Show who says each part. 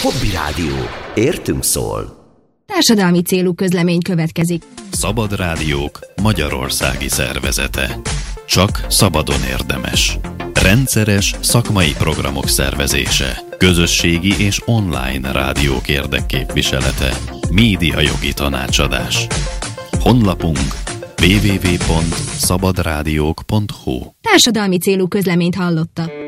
Speaker 1: Hobby Rádió. Értünk szól.
Speaker 2: Társadalmi célú közlemény következik.
Speaker 3: Szabad Rádiók Magyarországi Szervezete. Csak szabadon érdemes. Rendszeres szakmai programok szervezése. Közösségi és online rádiók érdekképviselete. Médiajogi tanácsadás. Honlapunk www.szabadrádiók.hu.
Speaker 2: Társadalmi célú közleményt hallotta.